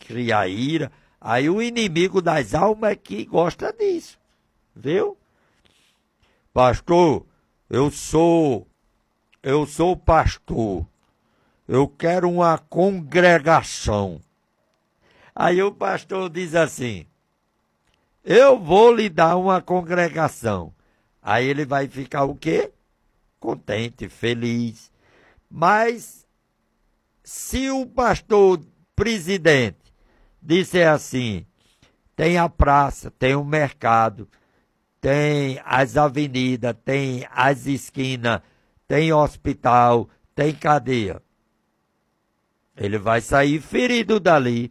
cria ira. Aí o inimigo das almas é que gosta disso, viu? Pastor, eu sou pastor, eu quero uma congregação. Aí o pastor diz assim, eu vou lhe dar uma congregação. Aí ele vai ficar o quê? Contente, feliz. Mas se o pastor presidente disser assim, tem a praça, tem o mercado, tem as avenidas, tem as esquinas, tem hospital, tem cadeia. Ele vai sair ferido dali.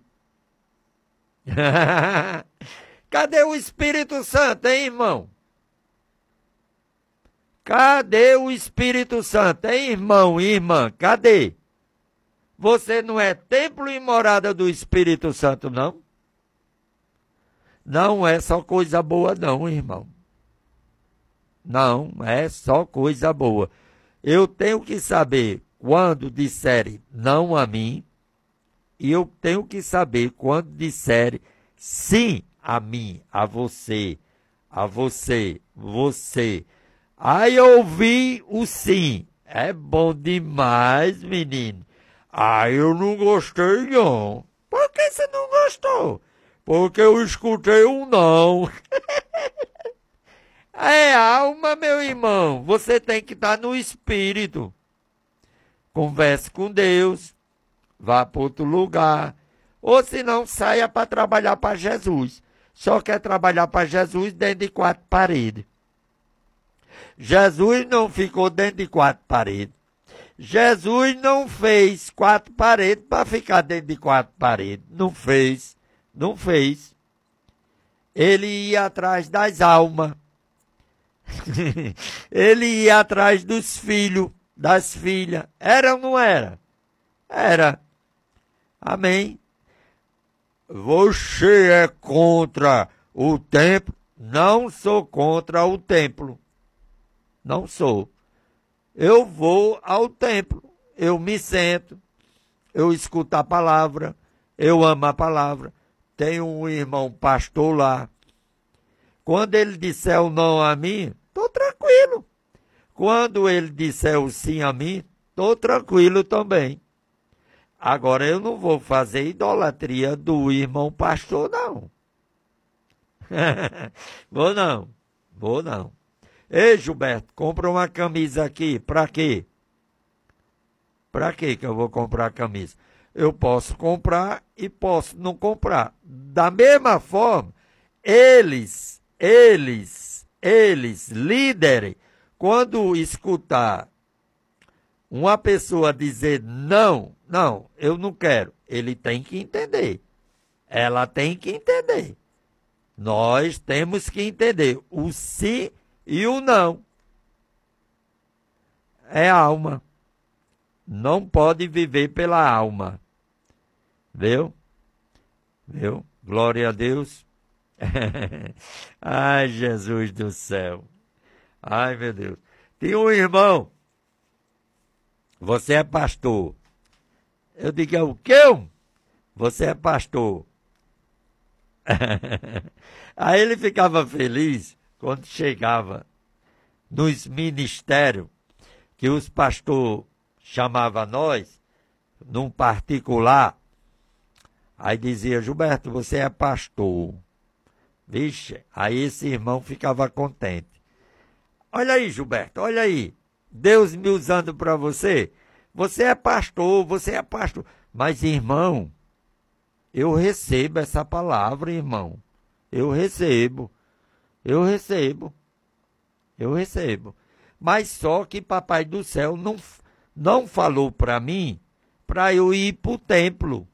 Cadê o Espírito Santo, hein, irmão? Cadê o Espírito Santo, hein, irmão e irmã? Cadê? Você não é templo e morada do Espírito Santo, não? Não é só coisa boa, não, irmão. Não é só coisa boa. Eu tenho que saber quando disserem não a mim, e eu tenho que saber quando disserem sim a mim, a você, você. Aí eu ouvi o sim. É bom demais, menino. Eu não gostei, não. Por que você não gostou? Porque eu escutei um não. É alma, meu irmão. Você tem que estar no espírito. Converse com Deus. Vá para outro lugar. Ou se não, saia para trabalhar para Jesus. Só quer trabalhar para Jesus dentro de 4 paredes. Jesus não ficou dentro de 4 paredes. Jesus não fez 4 paredes para ficar dentro de 4 paredes. Não fez. Não fez. Ele ia atrás das almas. Ele ia atrás dos filhos, das filhas. Era ou não era? Era. Amém. Você é contra o templo? Não sou contra o templo. Não sou. Eu vou ao templo. Eu me sento. Eu escuto a palavra. Eu amo a palavra. Tenho um irmão pastor lá. Quando ele disser o não a mim, estou tranquilo. Quando ele disser o sim a mim, estou tranquilo também. Agora, eu não vou fazer idolatria do irmão pastor, não. Vou não. Ei, Gilberto, compra uma camisa aqui. Para quê? Para quê que eu vou comprar a camisa? Eu posso comprar e posso não comprar. Da mesma forma, eles, líderes, quando escutar uma pessoa dizer não, eu não quero, ele tem que entender. Ela tem que entender. Nós temos que entender o sim e o não. É alma. Não pode viver pela alma. Viu? Glória a Deus. Ai, Jesus do céu. Ai, meu Deus. Tem um irmão. Você é pastor. Eu digo, é o quê? Você é pastor. Aí ele ficava feliz quando chegava nos ministérios que os pastores chamavam nós, num particular. Aí dizia, Gilberto, você é pastor. Vixe, aí esse irmão ficava contente. Olha aí, Gilberto, olha aí. Deus me usando para você. Você é pastor. Mas, irmão, eu recebo essa palavra, irmão. Eu recebo. Mas só que Papai do Céu não falou para mim para eu ir para o templo.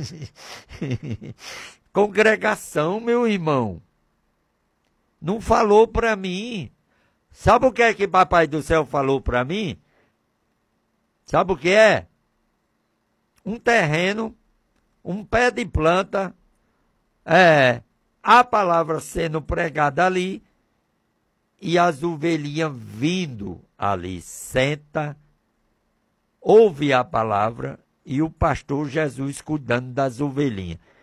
Congregação, meu irmão. Não falou para mim. Sabe o que é que Papai do Céu falou para mim? Sabe o que é? Um terreno, um pé de planta, a palavra sendo pregada ali e as ovelhinhas vindo ali. Senta, ouve a palavra e o pastor Jesus cuidando das ovelhinhas.